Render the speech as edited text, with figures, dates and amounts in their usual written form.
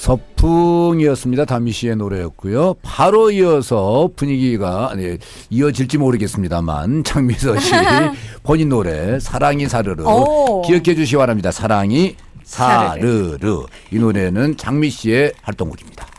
서풍이었습니다. 다미 씨의 노래였고요. 바로 이어서 분위기가 이어질지 모르겠습니다만 장미서 씨 본인 노래 사랑이 사르르 기억해 주시기 바랍니다. 사랑이 사르르 이 노래는 장미 씨의 활동곡입니다.